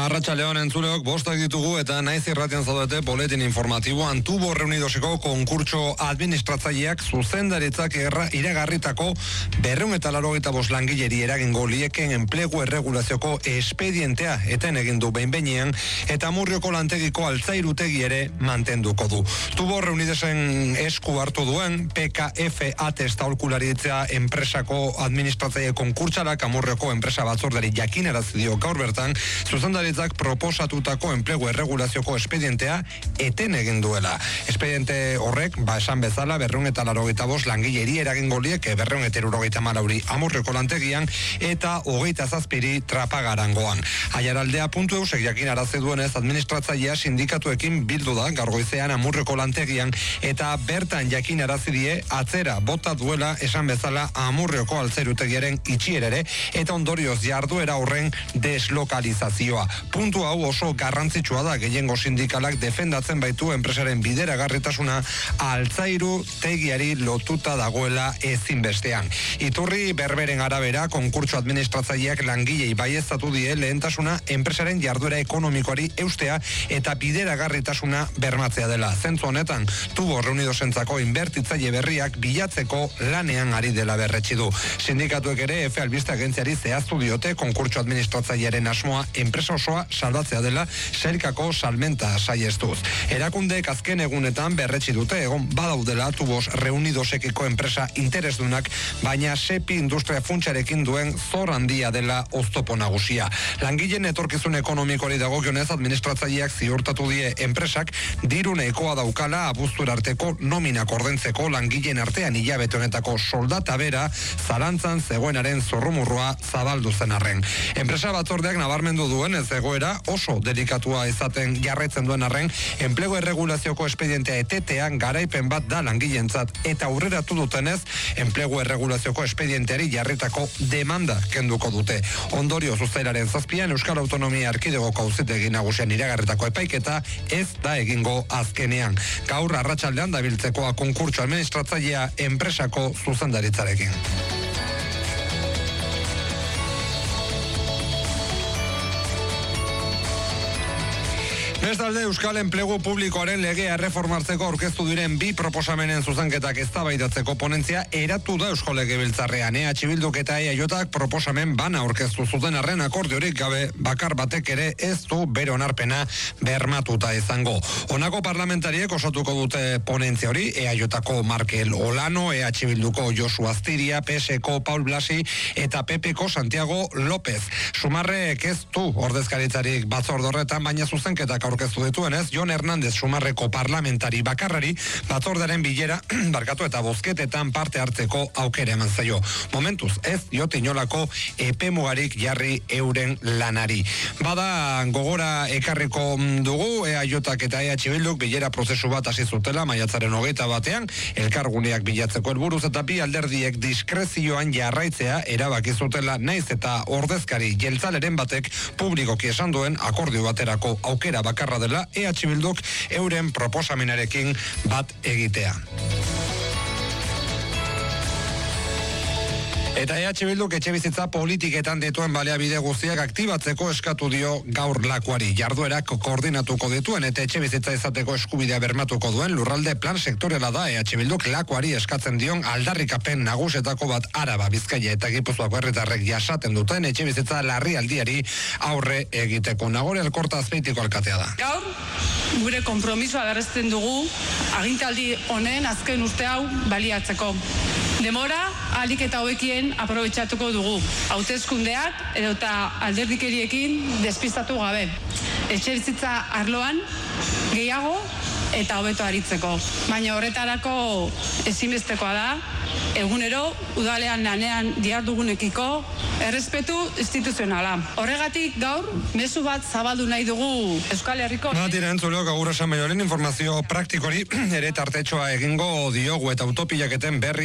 Arratsaldeon entzuleok, bostak ditugu eta naiz irratian zaudete boletin informatiboan. Tubo Reunidoseko konkurtso administratzaileak zuzendaritzak iragarritako 285 langileri eragingo lieken enplegu erregulazioko espedientea eten egin du behin-behinean eta Amurrioko lantegiko altzairutegi ere mantenduko du. Tubo Reunidosen esku hartu duen PKF test aholkularitza enpresako administratzaile konkurtsalak Amurrioko enpresa batzordari jakinarazi dio gaur bertan zuzendaritzak proposatutako enplegu erregulazioko espedientea eten egin duela. Espediente horrek, esan bezala 285 langileri eragingo lieke 274 Amurrioko lantegian eta 27 Trapagarangoan. Aiaraldea.eusek jakinarazi duenez administratzailea sindikatuekin bildu da gaur goizean Amurrioko lantegian eta bertan jakinarazi die atzera bota duela esan bezala Amurrioko altzairutegiaren itxierere eta ondorioz jarduera horren deslokalizazioa. Puntu hau oso garrantzitsua da, gehiengo sindikalak defendatzen baitu enpresaren bideragarritasuna altzairu tegiari lotuta dagoela ezinbestean. Iturri berberen arabera konkurtso administratzaileak langilei baieztatu die lehentasuna enpresaren jarduera ekonomikoari eustea eta bideragarritasuna bermatzea dela. Zentzu honetan, Tubo Reunidosentzako inbertitzaile berriak bilatzeko lanean ari dela berretsi du. Sindikatuek ere Efe Albiste agentziari zehaztu diote konkurtso administratzailearen asmoa enpresa osoa salbatzea dela sailkako salmenta saiestuz. Erakundeek azken egunetan berretsi dute egon badaudela Tubos Reunidosekiko enpresa interesdunak, baina Sepi industria funtsarekin duen zor handia dela oztopo nagusia. Langileen etorkizun ekonomikori dagokionez administratzaileak ziurtatu die enpresak diru nahikoa daukala abuztura arteko nominak ordentzeko langileen artean hilabete honetako soldata bera zalantzan zegoenaren zorrumurrua zabaldu zen arren. Enpresa batzordeak nabarmendu duen ez egoera oso delikatua izaten jarraitzen duen arren, enplegu erregulazioko espedientea etetean garaipen bat da langileentzat eta aurreratu dutenez, enplegu erregulazioko espedienteari jarritako demanda kenduko dute. Ondorio uztailaren 7an Euskal Autonomia Erkidegoko auzitegi nagusian iragarritako epaiketa ez da egingo azkenean. Gaur arratsaldean dabiltzekoa konkurtso administratzailea enpresako zuzendaritzarekin. Bestalde, Euskal Enplegu Publikoaren legea erreformatzeko aurkeztu diren 2 proposamenen zuzenketak eztabaidatzeko ponentzia eratu da Eusko Legebiltzarrean. EH Bilduk eta EAJak proposamen bana aurkeztu zuten arren akordiorik gabe bakar batek ere ez du bere onarpena bermatuta izango. Honako parlamentariek osatuko dute ponentzia hori, EAJko Markel Olano, EH Bilduko Josu Aztiria, PSko Paul Blasi eta PPko Santiago López. Sumarrek ez du ordezkaritzarik batzorde horretan, baina zuzenketak aurkeztu dituenez, Jon Hernández Sumarreko parlamentari bakarrari batzordaren bilera barkatu eta bozketetan parte hartzeko aukera eman zaio. Momentuz, ez diote inolako epemugarik jarri euren lanari. Bada gogora ekarriko dugu, EAJak eta EH Bilduk bilera prozesu bat hasi zutela maiatzaren 21 elkarguneak bilatzeko helburuz eta bi alderdiek diskrezioan jarraitzea erabaki zutela naiz eta ordezkari jeltzaleren batek publikoki esan duen akordio baterako aukera bakarra dela EH Bilduk euren proposamenarekin bat egitea. Eta EH Bilduk etxebizitza politiketan dituen baliabide guztiak aktibatzeko eskatu dio gaur Lakuari. Jarduerak koordinatuko dituen eta etxebizitza izateko eskubidea bermatuko duen lurralde plan sektoriala da EH Bilduk Lakuari eskatzen dion aldarrikapen nagusetako bat Araba, Bizkaia eta Gipuzkoako herritarrek jasaten duten etxebizitza larrialdiari aurre egiteko. Nagore Alkorta Azpeitiko alkatea da. Gaur, gure konpromisoa berresten dugu agintaldi honen azken urte hau baliatzeko. Demora, ahalik eta hobekien aprobetxatuko dugu. Hauteskundeak edota alderdikeriekin despistatu gabe. Etxebizitza arloan gehiago eta hobeto aritzeko. Baina horretarako ezinbestekoa da, egunero udalean lanean dihardugunekiko errespetu instituzionala. Horregatik gaur, mezu bat zabaldu nahi dugu Euskal Herriko... Natira entzuleok agur esan bainoren informazio praktikori ere tartetxoa egingo diogu eta autopilaketen berri